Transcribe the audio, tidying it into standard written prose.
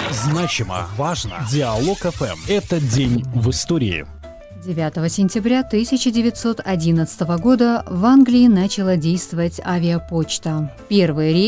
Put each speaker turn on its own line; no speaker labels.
Значимо, важно. Диалог ФМ. Это день в истории.
9 сентября 1911 года в Англии начала действовать авиапочта. Первый рейс